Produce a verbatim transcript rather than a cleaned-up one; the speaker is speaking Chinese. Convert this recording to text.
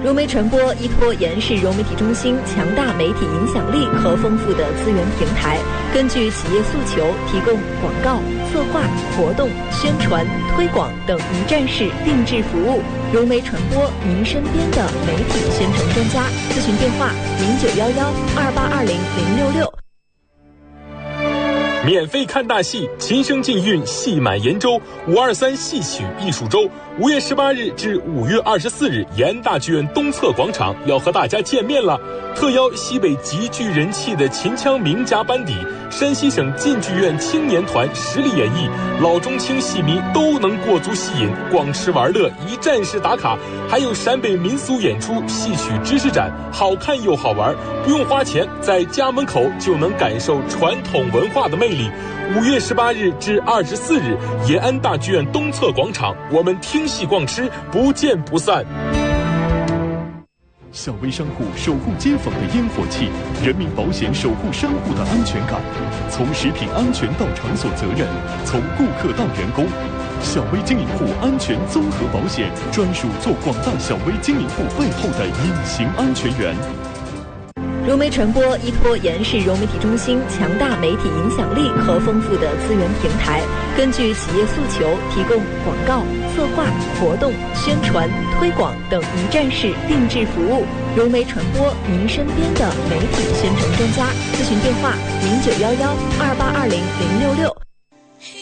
融媒传播依托延世融媒体中心强大媒体影响力和丰富的资源平台，根据企业诉求，提供广告、策划、活动、宣传、推广等一站式定制服务。融媒传播，您身边的媒体宣传专家。咨询电话：零九幺幺二八二零零六六。 免费看大戏，琴声竞韵，戏满延州五二三戏曲艺术周，五月十八日至五月二十四日，延安大剧院东侧广场要和大家见面了。特邀西北极具人气的秦腔名家班底，山西省晋剧院青年团实力演绎，老中青戏迷都能过足戏瘾，逛吃玩乐，一站式打卡，还有陕北民俗演出、戏曲知识展，好看又好玩，不用花钱，在家门口就能感受传统文化的魅力。五月十八日至二十四日，延安大剧院东侧广场，我们听戏逛吃，不见不散。 小微商户守护街坊的烟火气，人民保险守护商户的安全感，从食品安全到场所责任，从顾客到员工，小微经营户安全综合保险专属做广大小微经营户背后的隐形安全员。 融媒传播依托延世融媒体中心强大媒体影响力和丰富的资源平台，根据企业诉求，提供广告、策划、活动、宣传、推广等一站式定制服务。融媒传播，您身边的媒体宣传专家。咨询电话：零九幺幺二八二零零六六。